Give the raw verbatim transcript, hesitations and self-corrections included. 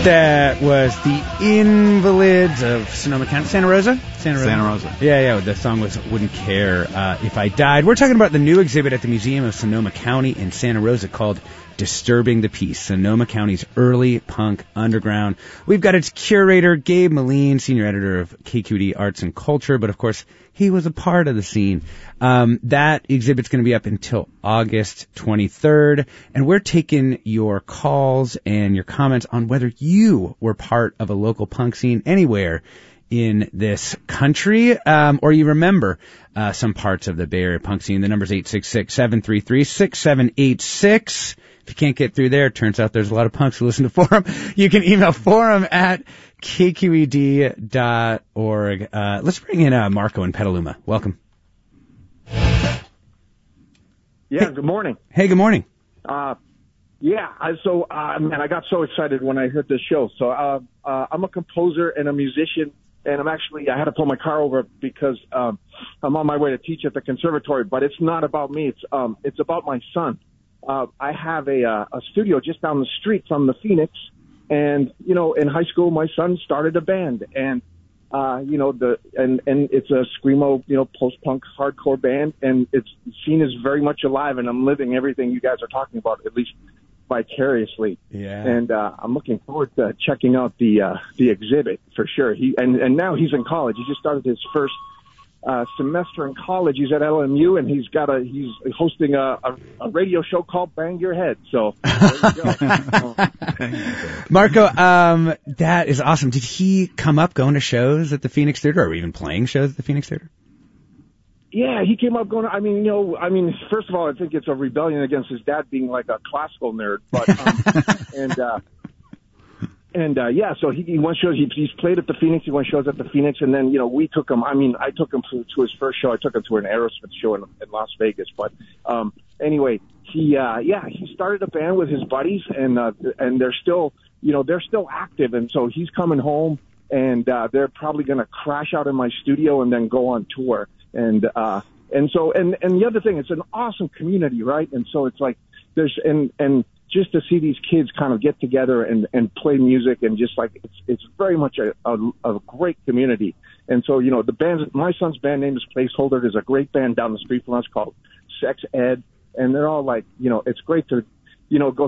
That was the Invalids of Sonoma County. Santa Rosa? Santa Rosa. Santa Rosa. Yeah, yeah. The song was Wouldn't Care uh, If I Died. We're talking about the new exhibit at the Museum of Sonoma County in Santa Rosa called Disturbing the Peace, Sonoma County's Early Punk Underground. We've got its curator, Gabe Moline, senior editor of K Q D Arts and Culture, but of course, he was a part of the scene. Um, that exhibit's going to be up until August twenty-third, and we're taking your calls and your comments on whether you were part of a local punk scene anywhere in this country, um, or you remember uh, some parts of the Bay Area punk scene. The number's eight six six, seven three three, six seven eight six. If you can't get through there, it turns out there's a lot of punks who listen to Forum. You can email forum at k q e d dot org. Uh, let's bring in uh, Marco in Petaluma. Welcome. Yeah, hey. Good morning. Hey, good morning. Uh, yeah, I, so, uh, man, I got so excited when I heard this show. So uh, uh, I'm a composer and a musician, and I'm actually, I had to pull my car over because um, I'm on my way to teach at the conservatory, but it's not about me. It's um, it's about my son. Uh, I have a, uh, a studio just down the street from the Phoenix, and, you know, in high school, my son started a band, and, uh, you know, the, and, and it's a screamo, you know, post-punk hardcore band, and it's, the scene is very much alive, and I'm living everything you guys are talking about, at least vicariously. Yeah. And, uh, I'm looking forward to checking out the, uh, the exhibit for sure. He, and, and now he's in college. He just started his first Uh, semester in college. He's at L M U, and he's got a he's hosting a, a, a radio show called Bang Your Head. So there you go. Marco, um, that is awesome. Did he come up going to shows at the Phoenix Theater, or even playing shows at the Phoenix Theater? Yeah, he came up going. I mean, you know, I mean, first of all, I think it's a rebellion against his dad being like a classical nerd, but um, and. uh And, uh, yeah, so he, he went shows, he, he's played at the Phoenix, he went shows at the Phoenix, and then, you know, we took him, I mean, I took him to, to his first show, I took him to an Aerosmith show in, in Las Vegas, but, um, anyway, he, uh, yeah, he started a band with his buddies, and, uh, and they're still, you know, they're still active, and so he's coming home, and, uh, they're probably gonna crash out in my studio and then go on tour, and, uh, and so, and, and the other thing, it's an awesome community, right, and so it's like, there's, and, and, just to see these kids kind of get together and, and play music and just like, it's, it's very much a, a, a great community. And so, you know, the band, my son's band name is Placeholder. There's a great band down the street from us called Sex Ed. And they're all like, you know, it's great to, you know, go